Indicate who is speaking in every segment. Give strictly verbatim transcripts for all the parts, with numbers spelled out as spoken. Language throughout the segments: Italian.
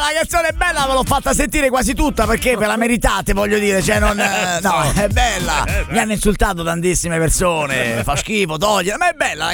Speaker 1: la canzone è bella, ve l'ho fatta sentire quasi tutta perché ve la meritate, voglio dire, cioè non no, è bella. Mi hanno insultato tantissime persone, fa schifo, toglie, ma è bella la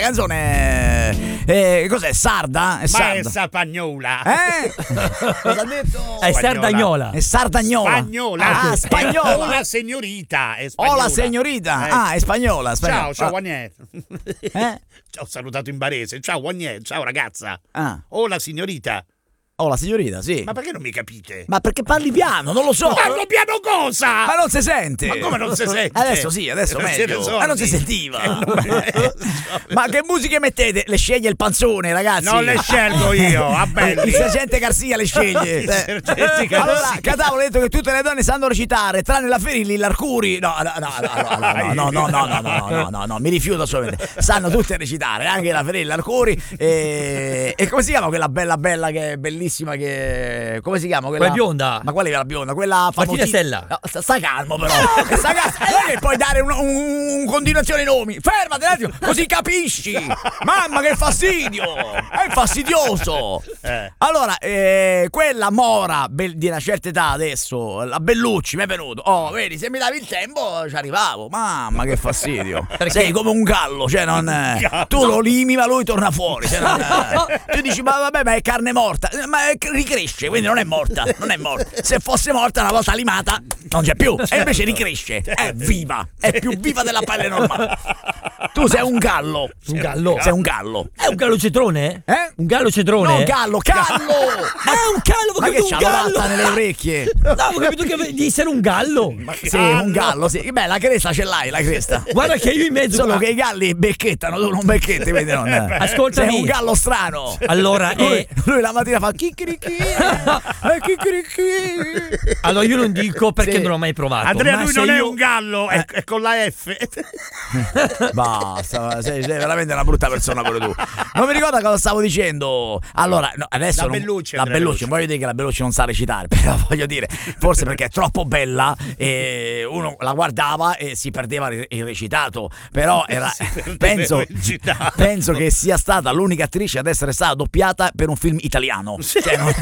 Speaker 1: canzone. Eh, cos'è? Sarda? È
Speaker 2: Ma
Speaker 1: sarda.
Speaker 2: è spagnola.
Speaker 1: Eh? Cosa ha detto?
Speaker 3: È sardagnola.
Speaker 1: È sardagnola.
Speaker 2: Spagnola.
Speaker 1: Ah, spagnola.
Speaker 2: O la signorita è
Speaker 1: Oh,
Speaker 2: spagnola.
Speaker 1: la signorita.
Speaker 2: Eh.
Speaker 1: Ah, è spagnola. spagnola.
Speaker 2: Ciao, ciao,
Speaker 1: Ah.
Speaker 2: Guagnè.
Speaker 1: Eh?
Speaker 2: Ho salutato in barese. Ciao, Guagnè. Ciao, ragazza.
Speaker 1: Ah.
Speaker 2: O la signorita.
Speaker 1: Oh, la signorita, sì.
Speaker 2: Ma perché non mi capite?
Speaker 1: Ma perché parli piano? Non lo so.
Speaker 2: Parlo piano cosa?
Speaker 1: Ma non si sente.
Speaker 2: Ma come non si sente?
Speaker 1: Adesso sì, adesso
Speaker 2: Non
Speaker 1: meglio.
Speaker 2: siete sordi?
Speaker 1: Ma non si sentiva.
Speaker 2: Eh, non è-
Speaker 1: Ma che musiche mettete? Le sceglie il panzone, ragazzi.
Speaker 2: Non le scelgo io, a belli.
Speaker 1: Il sergente Garcia le sceglie.
Speaker 2: Il
Speaker 1: Eh.
Speaker 2: sergente Garcia.
Speaker 1: Allora, Catavolo ha detto che tutte le donne sanno recitare, tranne la Ferilli, l'Arcuri. No, no, no, no, no, no, no, no, no, no, no, no, no, mi rifiuto assolutamente. Sanno tutte recitare, anche la Ferilli, l'Arcuri. E... e come si chiama quella bella bella che è bellissima che... Come si chiama? Quella,
Speaker 3: Quella bionda.
Speaker 1: Ma qual è la bionda? Quella famosa.
Speaker 3: Martina Stella.
Speaker 1: No, sta, sta calmo però. Sta calmo. Non è che puoi dare un, un, un continuazione ai nomi. Fermati un attimo, così capisci. Mamma che fastidio. È fastidioso.
Speaker 2: Eh.
Speaker 1: Allora, eh, quella mora be- di una certa età adesso, la Bellucci mi è venuto. Oh, vedi, se mi davi il tempo ci arrivavo. Mamma che fastidio. Sei come un gallo, cioè non
Speaker 2: gallo.
Speaker 1: tu lo limi ma lui torna fuori, cioè non, tu dici ma vabbè, ma è carne morta. Ma è- ricresce, quindi non è morta, non è morta. Se fosse morta una volta limata non c'è più, e invece ricresce, è viva, è più viva della pelle normale. Tu sei un gallo.
Speaker 3: Un gallo.
Speaker 1: Sei un gallo.
Speaker 3: È un gallo cetrone?
Speaker 1: Eh?
Speaker 3: Un gallo cetrone?
Speaker 1: No, gallo, callo.
Speaker 3: È un gallo,
Speaker 1: Ma
Speaker 3: ho
Speaker 1: che
Speaker 3: capito,
Speaker 1: c'ha
Speaker 3: un
Speaker 1: la
Speaker 3: gallo.
Speaker 1: latta nelle orecchie?
Speaker 3: No, ho capito che di essere un gallo.
Speaker 1: Sì, un gallo, sì. Beh, la cresta ce l'hai, la cresta.
Speaker 3: Guarda che io in mezzo.
Speaker 1: Solo che i galli becchettano, tu non becchetti, quindi non.
Speaker 3: Ascoltami.
Speaker 1: Sei un gallo strano.
Speaker 3: Allora,
Speaker 1: Lui,
Speaker 3: eh,
Speaker 1: lui la mattina fa chicchirichi. eh, chicchirichi.
Speaker 3: allora io non dico perché
Speaker 1: Sì.
Speaker 3: non l'ho mai provato.
Speaker 2: Andrea,
Speaker 3: ma
Speaker 2: lui
Speaker 3: se
Speaker 2: non è
Speaker 3: io-
Speaker 2: un gallo, è, è con la F.
Speaker 1: Basta, sei, sei veramente una brutta persona pure tu. Non mi ricordo cosa stavo dicendo. Allora, no, adesso
Speaker 2: La
Speaker 1: non-
Speaker 2: Bellucci,
Speaker 1: la
Speaker 2: Andrea
Speaker 1: Bellucci,
Speaker 2: Bellucci.
Speaker 1: voglio dire che la Bellucci non sa recitare, però voglio dire, forse perché è troppo bella e uno la guardava e si perdeva il il recitato, però era
Speaker 2: Si perdeva
Speaker 1: penso,
Speaker 2: il recitato.
Speaker 1: penso che sia stata l'unica attrice ad essere stata doppiata per un film italiano. Cioè, non-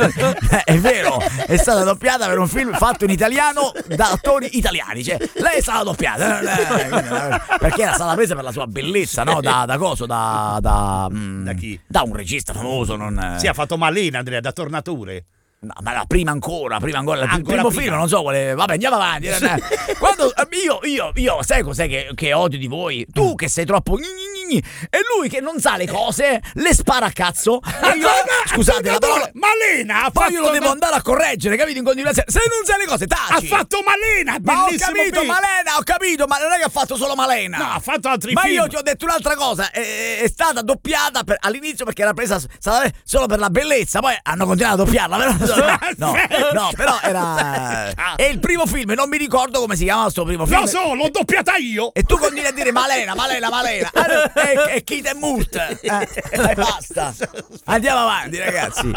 Speaker 1: è vero, è stata doppiata per un film fatto in italiano da attori italiani, cioè lei è stata doppiata eh, perché era stata presa per la sua bellezza, no? Da, da coso, da da, mm,
Speaker 2: Da chi?
Speaker 1: da un regista famoso, non
Speaker 2: Si ha fatto Malena, Andrea, da Tornature.
Speaker 1: no, ma la prima ancora, prima ancora, il
Speaker 2: Ancora
Speaker 1: primo
Speaker 2: prima.
Speaker 1: film, non so quale. Vabbè, andiamo avanti. Quando io, io, io, sai cos'è che, che odio di voi? Tu che sei troppo gni gni gni, e lui che non sa le cose, le spara a cazzo. E io, scusate la parola.
Speaker 2: Malena ha
Speaker 1: Poi
Speaker 2: fatto
Speaker 1: io lo devo andare a correggere, capito? In continuazione. Se non sai le cose,
Speaker 2: ha
Speaker 1: taci.
Speaker 2: fatto Malena,
Speaker 1: Ma ho
Speaker 2: bellissimo
Speaker 1: capito,
Speaker 2: film.
Speaker 1: Malena, ho capito, ma non è che ha fatto solo Malena.
Speaker 2: No, ha fatto altri
Speaker 1: Ma
Speaker 2: film.
Speaker 1: io ti ho detto un'altra cosa, è, è stata doppiata per- all'inizio perché era presa stata solo per la bellezza, poi hanno continuato a doppiarla, però no, no, però era è il primo film, non mi ricordo come si chiamava sto primo film.
Speaker 2: Lo so, l'ho doppiata io.
Speaker 1: E tu continui a dire Malena, Malena, Malena. E, e Kid e Murt. Eh, e basta. Andiamo avanti, ragazzi.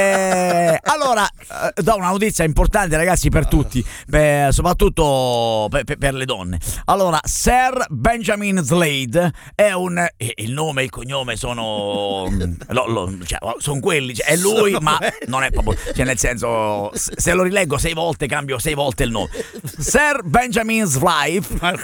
Speaker 1: Eh, allora, eh, do una notizia importante, ragazzi, per tutti, per- soprattutto per, per- per le donne. Allora, Sir Benjamin Slade è un. eh, il nome e il cognome sono. lo- lo- cioè, sono quelli, cioè, è lui, ma non è proprio. Cioè, nel senso, se se lo rileggo sei volte, cambio sei volte il nome. Sir Benjamin Slade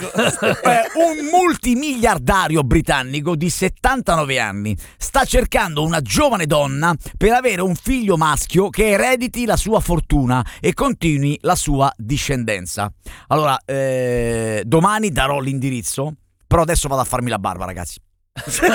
Speaker 1: è un multimiliardario britannico di settantanove anni. Sta cercando una giovane donna per avere un figlio maschio che erediti la sua fortuna e continui la sua discendenza. Allora, eh, domani darò l'indirizzo, però adesso vado a farmi la barba, ragazzi. È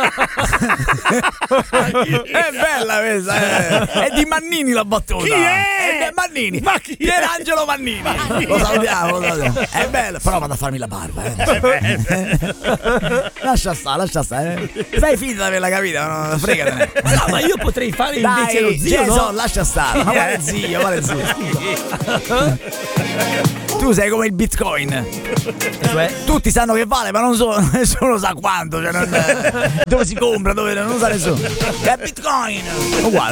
Speaker 1: bella questa, eh. È di Mannini la battuta.
Speaker 2: Chi è?
Speaker 1: È di Mannini.
Speaker 2: Ma chi è?
Speaker 1: Pierangelo Mannini. Lo salutiamo, lo salutiamo. È bello, però vado a farmi la barba. Eh. Lascia stare, lascia stare. Eh. Fai finta di averla capita, non fregatene.
Speaker 3: No, ma io potrei fare invece lo
Speaker 1: Dai,
Speaker 3: zio, no?
Speaker 1: Jason, lascia stare. Ma quale zio, quale zio? Tu sei come il Bitcoin.
Speaker 3: Cioè?
Speaker 1: Tutti sanno che vale, ma non so, nessuno sa quanto. Cioè non, dove si compra, dove non sa nessuno. È Bitcoin. Uguale.